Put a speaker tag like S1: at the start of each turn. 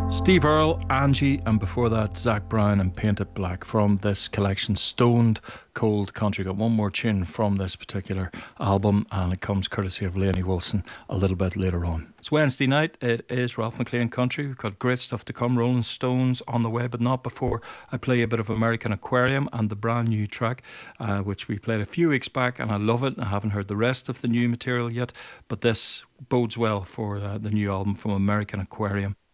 S1: Steve Earle, Angie, and before that, Zach Brown and Paint It Black from this collection, Stoned Cold Country. Got one more tune from this particular album, and it comes courtesy of Lainey Wilson a little bit later on. It's Wednesday night. It is Ralph McLean Country. We've got great stuff to come. Rolling Stones on the way, but not before I play a bit of American Aquarium and the brand new track, which we played a few weeks back, and I love it. I haven't heard the rest of the new material yet, but this bodes well for the new album from American Aquarium.